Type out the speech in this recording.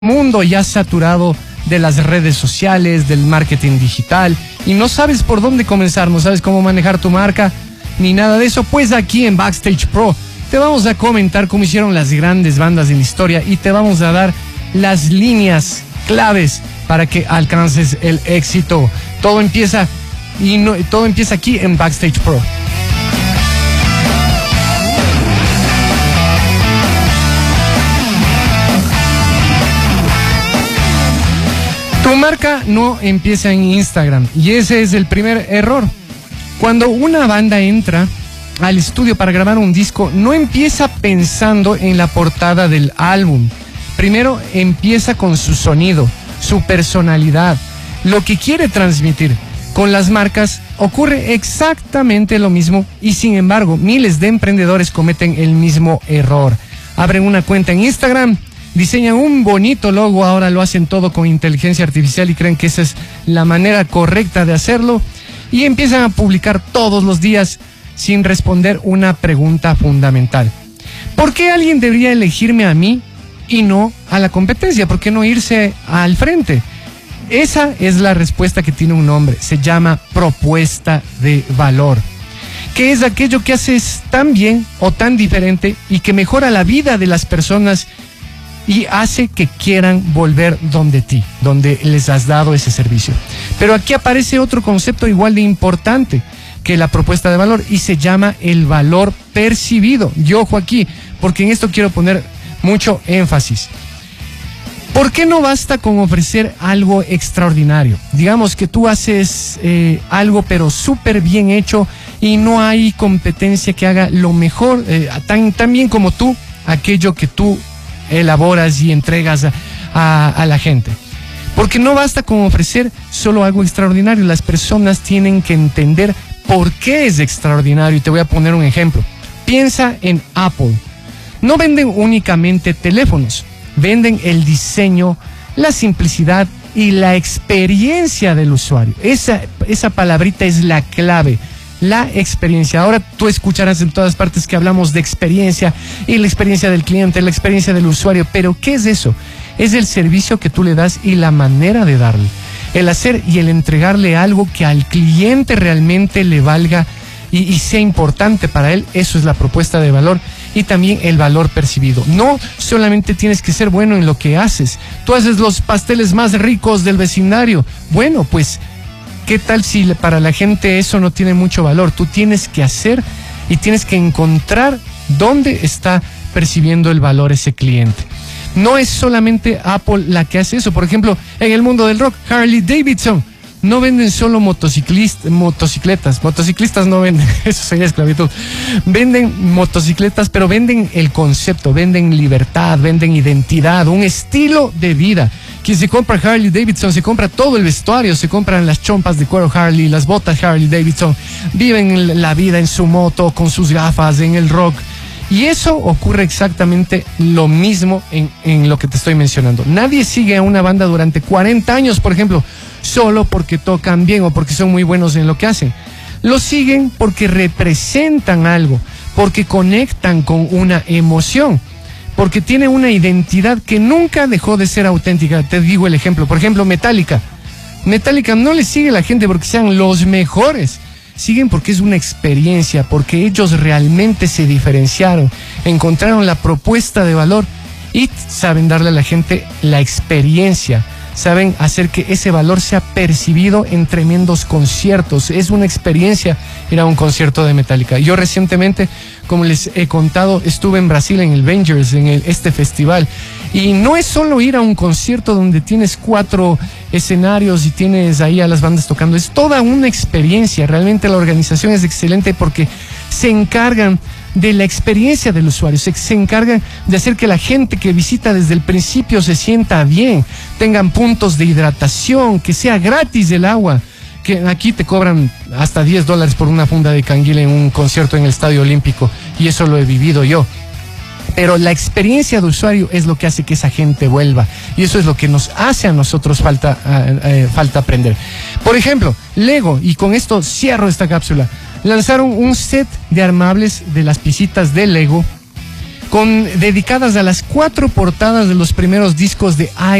Mundo ya saturado de las redes sociales, del marketing digital, y no sabes por dónde comenzar, no sabes cómo manejar tu marca, ni nada de eso. Pues aquí en Backstage Pro te vamos a comentar cómo hicieron las grandes bandas en la historia y te vamos a dar las líneas claves para que alcances el éxito. Todo empieza aquí en Backstage Pro. Tu marca no empieza en Instagram, y ese es el primer error. Cuando una banda entra al estudio para grabar un disco, no empieza pensando en la portada del álbum. Primero empieza con su sonido, su personalidad, lo que quiere transmitir. Con las marcas ocurre exactamente lo mismo, y sin embargo miles de emprendedores cometen el mismo error. Abren una cuenta en Instagram, diseñan un bonito logo, ahora lo hacen todo con inteligencia artificial y creen que esa es la manera correcta de hacerlo, y empiezan a publicar todos los días sin responder una pregunta fundamental. ¿Por qué alguien debería elegirme a mí y no a la competencia? ¿Por qué no irse al frente? Esa es la respuesta que tiene un nombre, se llama propuesta de valor. ¿Qué es aquello que haces tan bien o tan diferente y que mejora la vida de las personas y hace que quieran volver donde ti, donde les has dado ese servicio? Pero aquí aparece otro concepto igual de importante que la propuesta de valor, y se llama el valor percibido. Y ojo aquí, porque en esto quiero poner mucho énfasis. ¿Por qué no basta con ofrecer algo extraordinario? Digamos que tú haces algo pero súper bien hecho y no hay competencia que haga lo mejor, tan bien como tú, aquello que tú elaboras y entregas a la gente. Porque no basta con ofrecer solo algo extraordinario. Las personas tienen que entender por qué es extraordinario, y te voy a poner un ejemplo. Piensa en Apple. No venden únicamente teléfonos, venden el diseño, la simplicidad y la experiencia del usuario. Esa palabrita es la clave, la experiencia. Ahora tú escucharás en todas partes que hablamos de experiencia, y la experiencia del cliente, la experiencia del usuario, pero ¿qué es eso? Es el servicio que tú le das y la manera de darle. El hacer y el entregarle algo que al cliente realmente le valga y sea importante para él. Eso es la propuesta de valor, y también el valor percibido. No solamente tienes que ser bueno en lo que haces. Tú haces los pasteles más ricos del vecindario. Bueno, pues ¿qué tal si para la gente eso no tiene mucho valor? Tú tienes que hacer y tienes que encontrar dónde está percibiendo el valor ese cliente. No es solamente Apple la que hace eso. Por ejemplo, en el mundo del rock, Harley Davidson no venden solo motocicletas. Motociclistas no venden, eso sería esclavitud. Venden motocicletas, pero venden el concepto, venden libertad, venden identidad, un estilo de vida. Quien se compra Harley Davidson se compra todo el vestuario, se compran las chompas de cuero Harley, las botas Harley Davidson, viven la vida en su moto, con sus gafas, en el rock. Y eso ocurre exactamente lo mismo en lo que te estoy mencionando. Nadie sigue a una banda durante 40 años, por ejemplo, solo porque tocan bien o porque son muy buenos en lo que hacen. Lo siguen porque representan algo, porque conectan con una emoción, porque tiene una identidad que nunca dejó de ser auténtica. Te digo el ejemplo, por ejemplo, Metallica. Metallica no le sigue la gente porque sean los mejores. Siguen porque es una experiencia, porque ellos realmente se diferenciaron, encontraron la propuesta de valor y saben darle a la gente la experiencia. Saben hacer que ese valor sea percibido en tremendos conciertos. Es una experiencia ir a un concierto de Metallica. Yo recientemente, como les he contado, estuve en Brasil en el Vengers, en este festival. Y no es solo ir a un concierto donde tienes 4 escenarios y tienes ahí a las bandas tocando. Es toda una experiencia. Realmente la organización es excelente porque se encargan de la experiencia del usuario, se encargan de hacer que la gente que visita desde el principio se sienta bien, tengan puntos de hidratación, que sea gratis el agua, que aquí te cobran hasta $10 por una funda de canguil en un concierto en el Estadio Olímpico, y eso lo he vivido yo. Pero la experiencia de usuario es lo que hace que esa gente vuelva, y eso es lo que nos hace a nosotros falta aprender. Por ejemplo, Lego, y con esto cierro esta cápsula, lanzaron un set de armables de las piecitas de Lego dedicadas a las 4 portadas de los primeros discos de